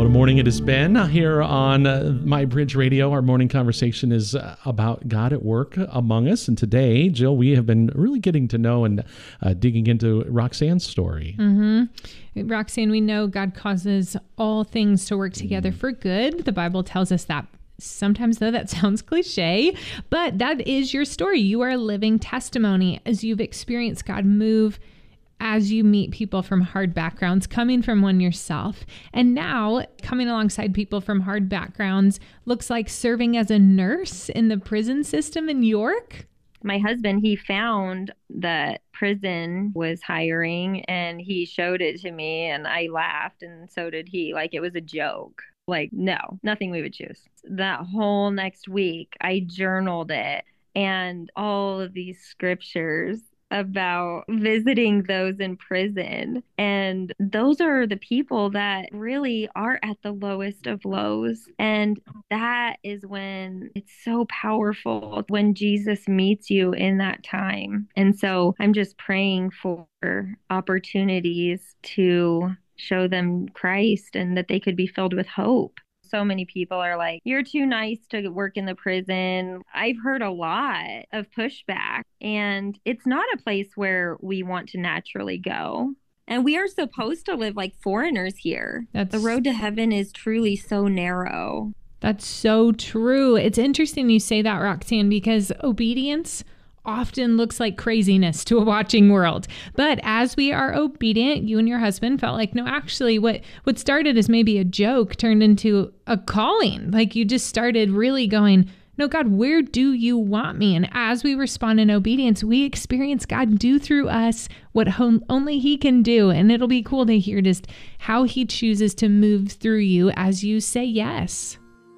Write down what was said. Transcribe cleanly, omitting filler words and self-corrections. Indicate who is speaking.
Speaker 1: morning. It has been here on My Bridge Radio. Our morning conversation is about God at work among us. And today, Jill, we have been really getting to know and digging into Roxanne's story.
Speaker 2: Mm-hmm. Roxanne, we know God causes all things to work together for good. The Bible tells us that. Sometimes, though, that sounds cliche, but that is your story. You are a living testimony as you've experienced God move as you meet people from hard backgrounds, coming from one yourself. And now coming alongside people from hard backgrounds looks like serving as a nurse in the prison system in York.
Speaker 3: My husband, he found that prison was hiring and he showed it to me and I laughed and so did he. Like it was a joke. Like, no, nothing we would choose. That whole next week, I journaled it and all of these scriptures about visiting those in prison. And those are the people that really are at the lowest of lows. And that is when it's so powerful when Jesus meets you in that time. And so I'm just praying for opportunities to show them Christ and that they could be filled with hope. So many people are like, you're too nice to work in the prison. I've heard a lot of pushback, and it's not a place where we want to naturally go. And we are supposed to live like foreigners here. The road to heaven is truly so narrow.
Speaker 2: That's so true. It's interesting you say that, Roxanne, because obedience often looks like craziness to a watching world. But as we are obedient, you and your husband felt like, no, actually what started as maybe a joke turned into a calling. Like you just started really going, no, God, where do you want me? And as we respond in obedience, we experience God do through us what only he can do. And it'll be cool to hear just how he chooses to move through you as you say yes.